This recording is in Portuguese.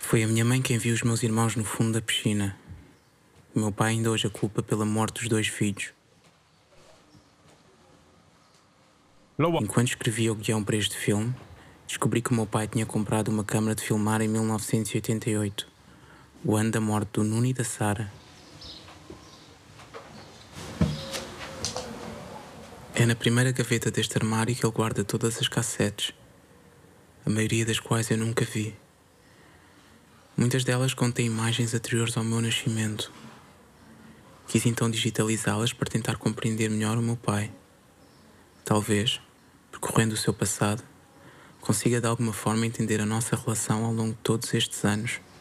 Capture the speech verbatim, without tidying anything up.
Foi a minha mãe quem viu os meus irmãos no fundo da piscina. O meu pai ainda hoje a culpa pela morte dos dois filhos. ระหว่าง Enquanto escrevia o guião para este filme, descobri que o meu pai tinha comprado uma câmara de filmar em mil novecentos e oitenta e oito, o ano da morte do Nuno e da Sara. É na primeira gaveta deste armário que ele guarda todas as cassetes, a maioria das quais eu nunca vi. Muitas delas contêm imagens anteriores ao meu nascimento. Quis então digitalizá-las para tentar compreender melhor o meu pai. Talvez, percorrendo o seu passado, consiga de alguma forma entender a nossa relação ao longo de todos estes anos.